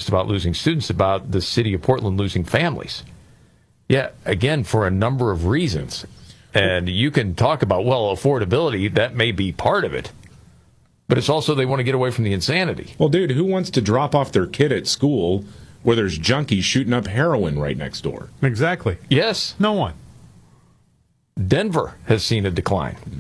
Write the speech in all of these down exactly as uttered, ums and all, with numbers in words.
just about losing students, about the city of Portland losing families. Yeah, again, for a number of reasons. And you can talk about, well, affordability, that may be part of it. But it's also they want to get away from the insanity. Well, dude, who wants to drop off their kid at school where there's junkies shooting up heroin right next door? Exactly. Yes. No one. Denver has seen a decline. Mm-hmm.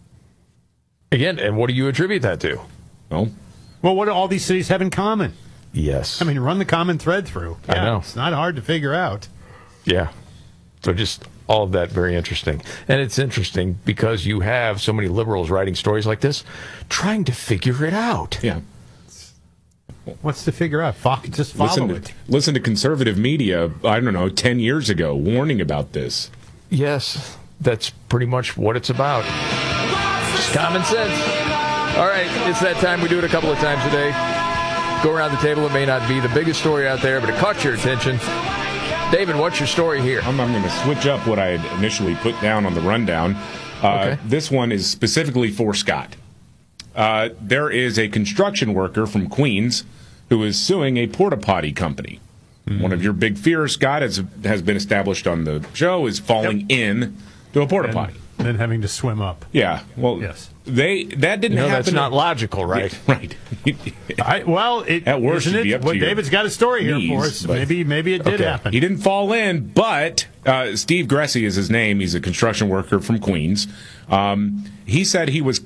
Again, and what do you attribute that to? Oh. Well, what do all these cities have in common? Yes. I mean, run the common thread through. I Yeah, know. It's not hard to figure out. Yeah. So just all of that very interesting. And it's interesting because you have so many liberals writing stories like this, trying to figure it out. Yeah. What's to figure out? Fo- just follow listen it. To, listen to conservative media, I don't know, ten years ago, warning about this. Yes, that's pretty much what it's about. Just common sense. All right, it's that time. We do it a couple of times a day. Go around the table. It may not be the biggest story out there, but it caught your attention. David, what's your story here? I'm, I'm going to switch up what I had initially put down on the rundown. Uh, okay. This one is specifically for Scott. Uh, there is a construction worker from Queens who is suing a porta potty company. Mm-hmm. One of your big fears, Scott, has, has been established on the show, is falling yep. in to a porta potty. And then having to swim up. Yeah. Well, yes. They that didn't you know, happen. That's not logical, right? Yeah, right. I, well, it, at worst, isn't it'd be it? up Well, to David's got a story here knees, for us. Maybe, maybe it did okay. happen. He didn't fall in, but uh, Steve Gressy is his name. He's a construction worker from Queens. Um, he said he was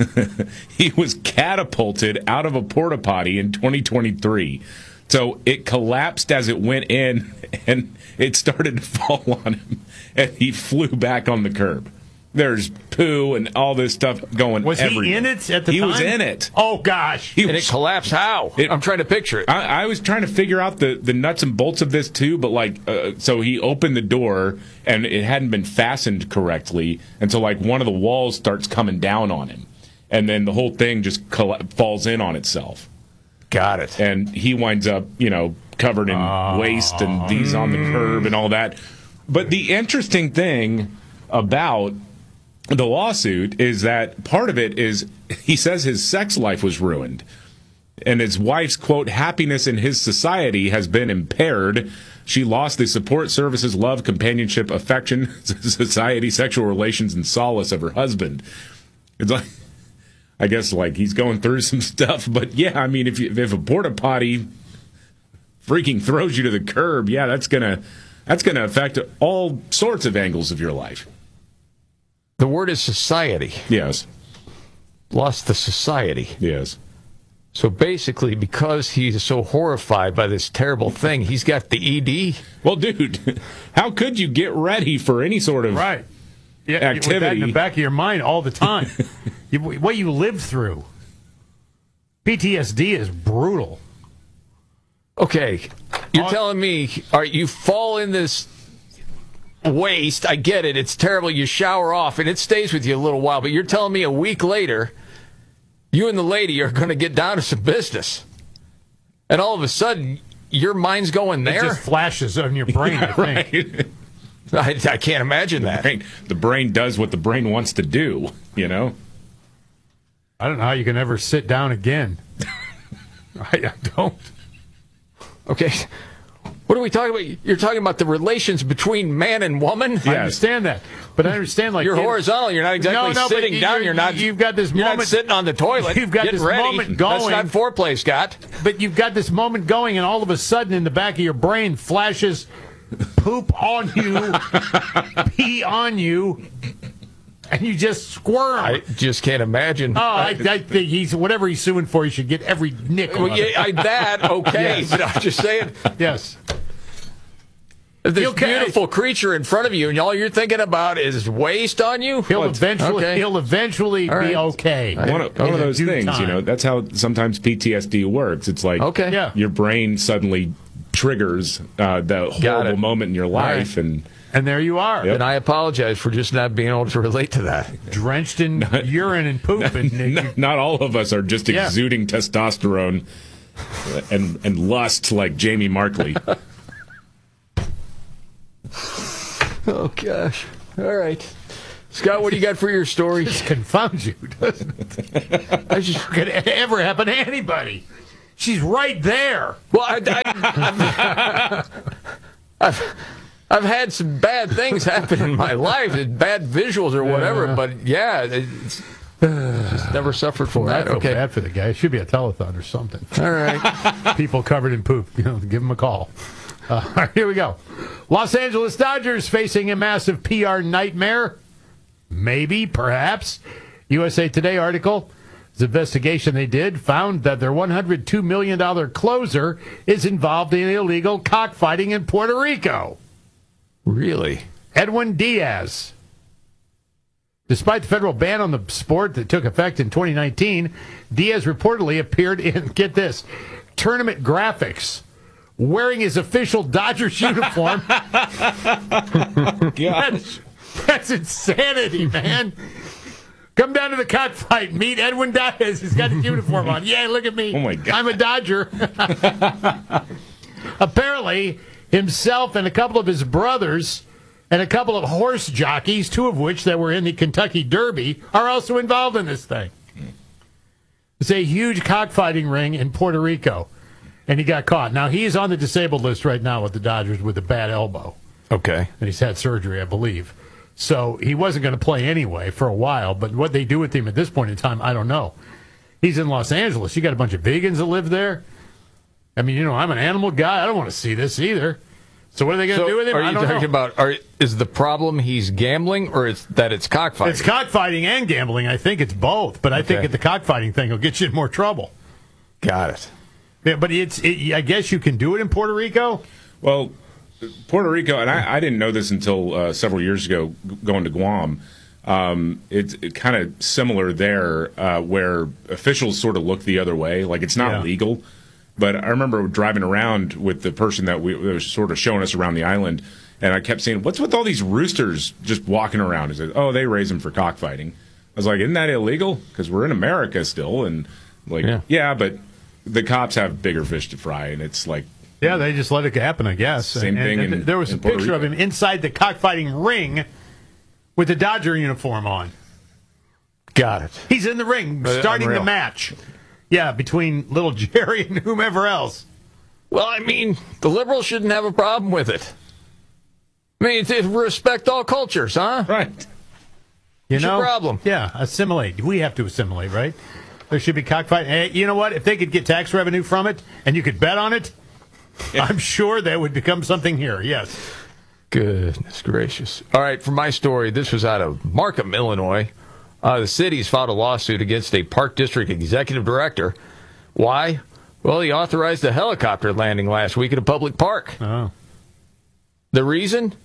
he was catapulted out of a porta potty in twenty twenty-three. So it collapsed as it went in, and it started to fall on him, and he flew back on the curb. There's poo and all this stuff going was everywhere. Was he in it at the he time? He was in it. Oh, gosh. He and was, it collapsed how? It, I'm trying to picture it. I, I was trying to figure out the, the nuts and bolts of this, too, but, like, uh, so he opened the door, and it hadn't been fastened correctly, and so, like, one of the walls starts coming down on him, and then the whole thing just coll- falls in on itself. Got it. And he winds up, you know, covered in oh. waste and these on the curb and all that. But the interesting thing about the lawsuit is that part of it is he says his sex life was ruined. And his wife's, quote, happiness in his society has been impaired. She lost the support services, love, companionship, affection, society, sexual relations, and solace of her husband. It's like, I guess, like, he's going through some stuff. But, yeah, I mean, if, you, if a porta potty freaking throws you to the curb, yeah, that's going to that's gonna affect all sorts of angles of your life. The word is society. Yes. Lost the society. Yes. So basically, because he's so horrified by this terrible thing, he's got the E D. Well, dude, how could you get ready for any sort of right. yeah, activity? With that in the back of your mind all the time. you, what you live through. P T S D is brutal. Okay. You're uh, telling me, all right, you fall in this waste. I get it. It's terrible. You shower off, and it stays with you a little while. But you're telling me a week later, you and the lady are going to get down to some business. And all of a sudden, your mind's going there? It just flashes on your brain, I think. Right. I, I can't imagine the that. Brain, the brain does what the brain wants to do, you know? I don't know how you can ever sit down again. I, I don't. Okay. What are we talking about? You're talking about the relations between man and woman? Yes. I understand that. But I understand, like... You're it, horizontal. You're not exactly no, no, sitting you're, down. You're not... You've got this you're moment... not sitting on the toilet. You've got this ready. moment going... That's not foreplay, Scott. But you've got this moment going, and all of a sudden, in the back of your brain, flashes poop on you, pee on you... And you just squirm. I just can't imagine. Oh, I, I think he's whatever he's suing for. He should get every nickel. Well, yeah, I, that okay, yes. But I'm just saying. Yes. If this okay. beautiful creature in front of you, and all you're thinking about is waste on you, he'll eventually okay. he'll eventually right. be okay. One of, one of those things, time. you know. That's how sometimes P T S D works. It's like okay. yeah. your brain suddenly triggers uh, the horrible moment in your life, right. and. And there you are. Yep. And I apologize for just not being able to relate to that. Drenched in not, urine and poop. Not, and not, not all of us are just yeah. exuding testosterone and and lust like Jamie Markley. Oh, gosh. All right. Scott, what do you got for your story? This confounds you, doesn't it? I just could ever happen to anybody. She's right there. Well, I, I, I've, I've, I've had some bad things happen in my life, bad visuals or whatever, Yeah. but yeah, it's, just never suffered from I that. feel Okay. bad for the guy. It should be a telethon or something. All right. People covered in poop. You know, give him a call. Uh, all right, here we go. Los Angeles Dodgers facing a massive P R nightmare. Maybe, perhaps. U S A Today article. The investigation they did found that their one hundred two million dollars closer is involved in illegal cockfighting in Puerto Rico. Really? Edwin Diaz. Despite the federal ban on the sport that took effect in twenty nineteen, Diaz reportedly appeared in, get this, tournament graphics, wearing his official Dodgers uniform. that's, that's insanity, man. Come down to the cockfight. Meet Edwin Diaz. He's got his uniform on. Yeah, look at me. Oh, my God. I'm a Dodger. Apparently, himself and a couple of his brothers and a couple of horse jockeys, two of which that were in the Kentucky Derby, are also involved in this thing. It's a huge cockfighting ring in Puerto Rico, and he got caught. Now, he's on the disabled list right now with the Dodgers with a bad elbow, Okay. and he's had surgery, I believe. So he wasn't going to play anyway for a while, but what they do with him at this point in time, I don't know. He's in Los Angeles. You got a bunch of vegans that live there. I mean, you know, I'm an animal guy. I don't want to see this either. So what are they going to So do with him? are I you don't talking know. about, are, is the problem he's gambling or it's that it's cockfighting? It's cockfighting and gambling. I think it's both, but I Okay. think that the cockfighting thing will get you in more trouble. Got it. Yeah, but it's. It, I guess you can do it in Puerto Rico. Well, Puerto Rico, and I, I didn't know this until uh, several years ago, g- going to Guam. Um, it's it kind of similar there, uh, where officials sort of look the other way. Like it's not Yeah. legal. But I remember driving around with the person that, we, that was sort of showing us around the island, and I kept saying, "What's with all these roosters just walking around?" He said, "Oh, they raise them for cockfighting." I was like, "Isn't that illegal? Because we're in America still." And like, Yeah. yeah, but the cops have bigger fish to fry, and it's like. Yeah, they just let it happen, I guess. Same and, thing and in- there was a in Puerto picture of Rico. him inside the cockfighting ring with the Dodger uniform on. Got it. He's in the ring, Uh, starting unreal. the match. Yeah, between little Jerry and whomever else. Well, I mean, the liberals shouldn't have a problem with it. I mean, it's, it's respect all cultures, huh? Right. You What's your know? problem? Yeah, assimilate. We have to assimilate, right? There should be cockfighting. Hey, you know what? If they could get tax revenue from it and you could bet on it, I'm sure that would become something here. Yes. Goodness gracious. All right, for my story, this was out of Markham, Illinois. Uh, the city's filed a lawsuit against a Park District executive director. Why? Well, he authorized a helicopter landing last week at a public park. Oh. The reason?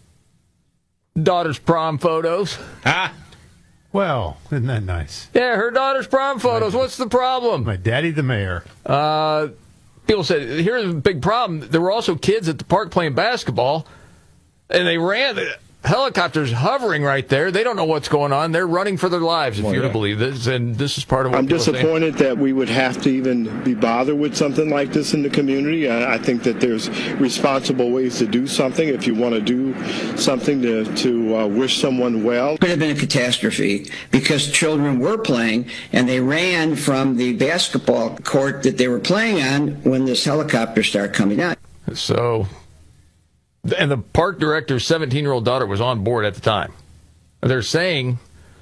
Daughter's prom photos. Ah. Well, isn't that nice? Yeah, her daughter's prom photos. What's the problem? My daddy, the mayor. Uh, people said, here's a big problem. There were also kids at the park playing basketball, and they ran. The helicopters hovering right there. They don't know what's going on. They're running for their lives, if Well, you're yeah. to believe this. And this is part of what I'm people are saying. disappointed that we would have to even be bothered with something like this in the community. I, I think that there's responsible ways to do something. If you want to do something to, to uh, wish someone well. Could have been a catastrophe because children were playing and they ran from the basketball court that they were playing on when this helicopter started coming down. So, and the park director's seventeen-year-old daughter was on board at the time. They're saying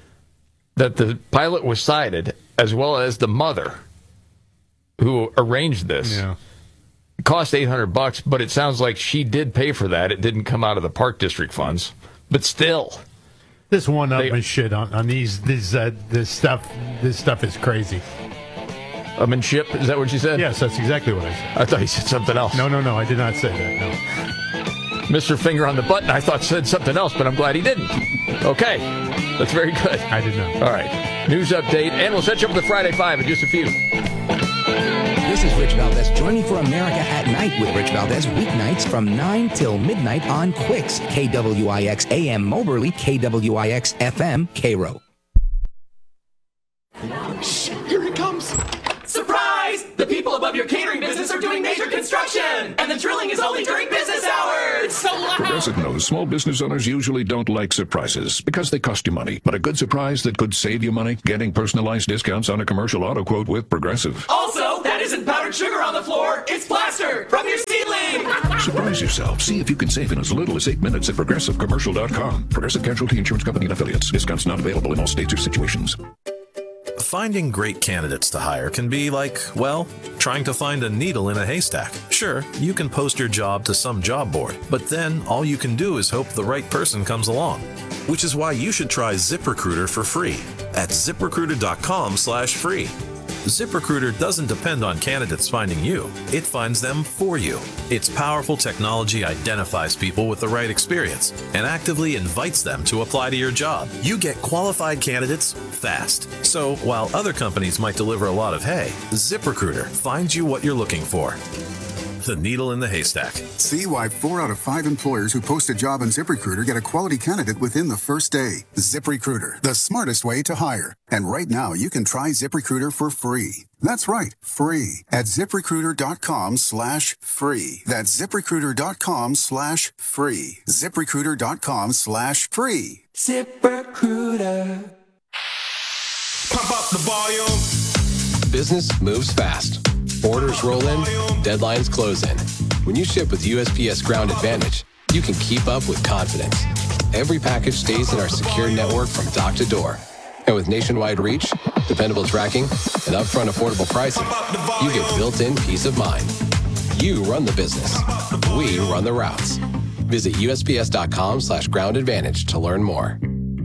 that the pilot was cited, as well as the mother who arranged this. Yeah. It cost eight hundred bucks, but it sounds like she did pay for that. It didn't come out of the park district funds. But still, This one up They- and shit on, on these this uh, this stuff this stuff is crazy. upmanship, is that what you said? Yes, that's exactly what I said. I thought you said something else. No, no, no, I did not say that. No. Mister Finger on the button, I thought said something else, but I'm glad he didn't. Okay, that's very good. I did not. All right, news update, and we'll set you up with the Friday Five in just a few. This is Rich Valdez. Join me for America at Night with Rich Valdez weeknights from nine till midnight on Quicks, K W I X A M Moberly, K W I X F M, Cairo. Here it comes! Surprise! The people above your catering business are doing major construction! And the drilling is only during business hours! So loud! Progressive knows small business owners usually don't like surprises because they cost you money. But a good surprise that could save you money? Getting personalized discounts on a commercial auto quote with Progressive. Also, that isn't powdered sugar on the floor. It's plaster from your ceiling. Surprise yourself. See if you can save in as little as eight minutes at progressive commercial dot com. Progressive Casualty Insurance Company and affiliates. Discounts not available in all states or situations. Finding great candidates to hire can be like, well, trying to find a needle in a haystack. Sure, you can post your job to some job board, but then all you can do is hope the right person comes along. Which is why you should try ZipRecruiter for free at ziprecruiter dot com slash free. ZipRecruiter doesn't depend on candidates finding you. It finds them for you. Its powerful technology identifies people with the right experience and actively invites them to apply to your job. You get qualified candidates fast. So while other companies might deliver a lot of hay, ZipRecruiter finds you what you're looking for. The needle in the haystack. See why four out of five employers who post a job on ZipRecruiter get a quality candidate within the first day. ZipRecruiter, the smartest way to hire. And right now, you can try ZipRecruiter for free. That's right, free at ziprecruiter dot com slash free. That's ziprecruiter dot com slash free. ziprecruiter dot com slash free. ZipRecruiter. Pump up the volume. Business moves fast. Orders roll in, deadlines close in. When you ship with U S P S Ground Advantage, you can keep up with confidence. Every package stays in our secure network from dock to door. And with nationwide reach, dependable tracking, and upfront affordable pricing, you get built-in peace of mind. You run the business. We run the routes. Visit U S P S dot com slash ground advantage to learn more.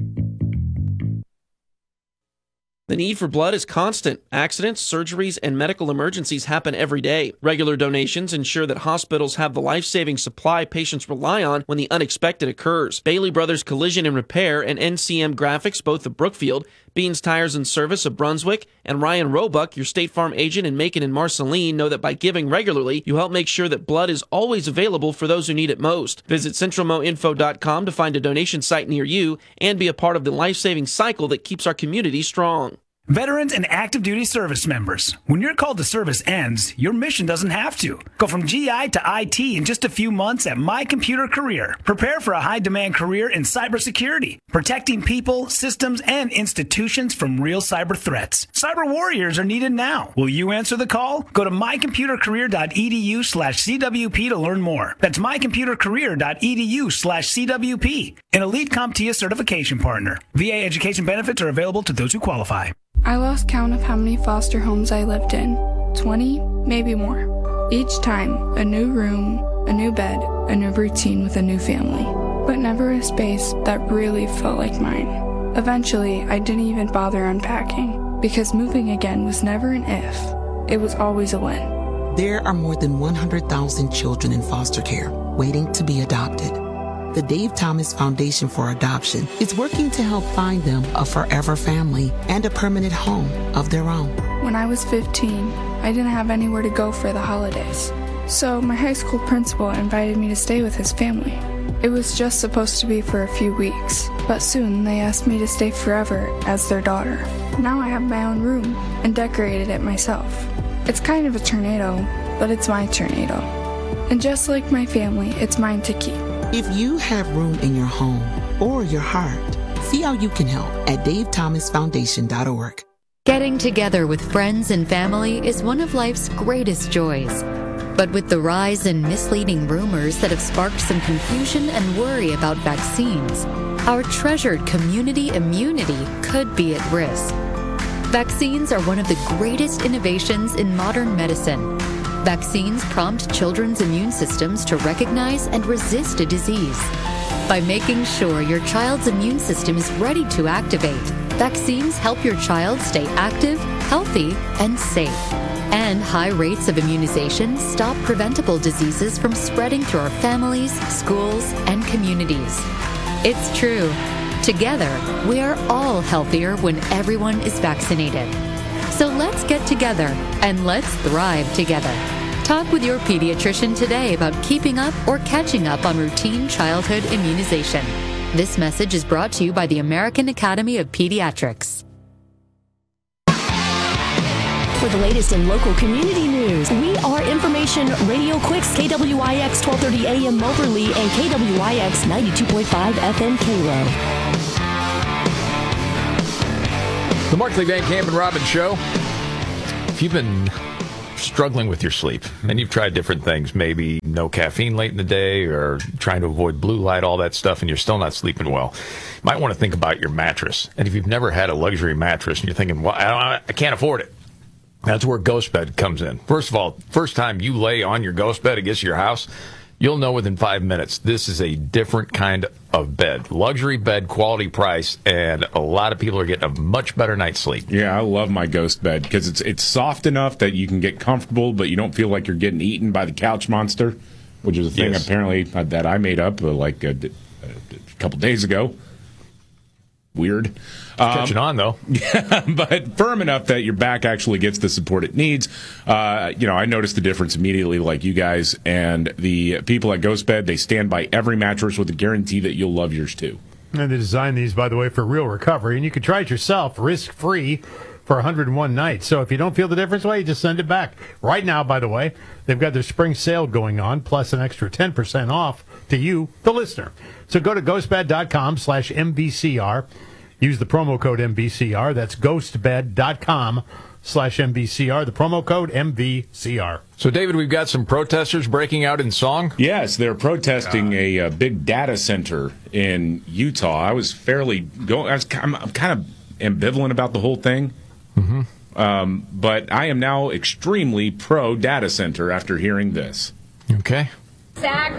The need for blood is constant. Accidents, surgeries, and medical emergencies happen every day. Regular donations ensure that hospitals have the life-saving supply patients rely on when the unexpected occurs. Bailey Brothers Collision and Repair and N C M Graphics, both of Brookfield, Beans Tires and Service of Brunswick, and Ryan Roebuck, your State Farm agent in Macon and Marceline, know that by giving regularly, you help make sure that blood is always available for those who need it most. Visit central mo info dot com to find a donation site near you and be a part of the life-saving cycle that keeps our community strong. Veterans and active duty service members, when your call to service ends, your mission doesn't have to. Go from G I to I T in just a few months at My Computer Career. Prepare for a high-demand career in cybersecurity, protecting people, systems, and institutions from real cyber threats. Cyber warriors are needed now. Will you answer the call? Go to my computer career dot e d u slash c w p to learn more. That's my computer career dot e d u slash c w p. An elite CompTIA certification partner. V A education benefits are available to those who qualify. I lost count of how many foster homes I lived in. twenty, maybe more. Each time, a new room, a new bed, a new routine with a new family. But never a space that really felt like mine. Eventually, I didn't even bother unpacking, because moving again was never an if. It was always a when. There are more than one hundred thousand children in foster care waiting to be adopted. The Dave Thomas Foundation for Adoption is working to help find them a forever family and a permanent home of their own. When I was fifteen, I didn't have anywhere to go for the holidays. So my high school principal invited me to stay with his family. It was just supposed to be for a few weeks, but soon they asked me to stay forever as their daughter. Now I have my own room and decorated it myself. It's kind of a tornado, but it's my tornado. And just like my family, it's mine to keep. If you have room in your home or your heart, see how you can help at dave thomas foundation dot org. Getting together with friends and family is one of life's greatest joys. But with the rise in misleading rumors that have sparked some confusion and worry about vaccines, our treasured community immunity could be at risk. Vaccines are one of the greatest innovations in modern medicine. Vaccines prompt children's immune systems to recognize and resist a disease. By making sure your child's immune system is ready to activate, vaccines help your child stay active, healthy, and safe. And high rates of immunization stop preventable diseases from spreading through our families, schools, and communities. It's true. Together, we are all healthier when everyone is vaccinated. So let's get together and let's thrive together. Talk with your pediatrician today about keeping up or catching up on routine childhood immunization. This message is brought to you by the American Academy of Pediatrics. for the latest in local community news. We are Information Radio Quicks, K W I X twelve thirty A M Moberly and K W I X ninety-two point five F M Cairo. The Markley Van Camp and Robbins Show. If you've been struggling with your sleep and you've tried different things, maybe no caffeine late in the day or trying to avoid blue light, all that stuff, and you're still not sleeping well, you might want to think about your mattress. And if you've never had a luxury mattress and you're thinking, well, I, don't, I can't afford it, that's where Ghost Bed comes in. First of all, first time you lay on your Ghost Bed, it gets to your house, you'll know within five minutes this is a different kind of bed. Luxury bed, quality price, and a lot of people are getting a much better night's sleep. Yeah, I love my Ghost Bed because it's it's soft enough that you can get comfortable, but you don't feel like you're getting eaten by the couch monster, which is a thing Yes. apparently that I made up uh, like a, a couple days ago. Weird. Um, Catching on, though. Yeah, but firm enough that your back actually gets the support it needs. Uh, you know, I noticed the difference immediately, like you guys. And the people at Ghost Bed, they stand by every mattress with a guarantee that you'll love yours too. And they designed these, by the way, for real recovery. And you can try it yourself, risk-free, for one hundred one nights. So if you don't feel the difference, well, you just send it back. Right now, by the way, they've got their spring sale going on, plus an extra ten percent off to you, the listener. So go to ghostbed.com slash MBCR. Use the promo code M B C R. That's ghostbed.com slash MBCR. The promo code M V C R. So, David, we've got some protesters breaking out in song? Yes, they're protesting a, a big data center in Utah. I was fairly going. I was, I'm, I'm kind of ambivalent about the whole thing. Mm-hmm. Um, but I am now extremely pro data center after hearing this. Okay. SAG